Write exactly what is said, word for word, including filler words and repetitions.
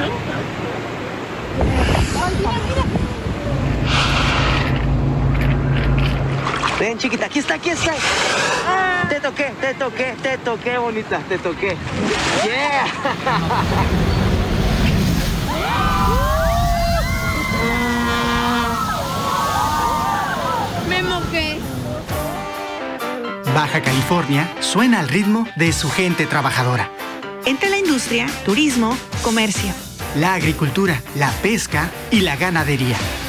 Ven, chiquita, aquí está, aquí está. Ah. Te toqué, te toqué, te toqué, bonita, te toqué. Yeah. Me mojé. Baja California suena al ritmo de su gente trabajadora. Entre la industria, turismo, comercio, la agricultura, la pesca y la ganadería.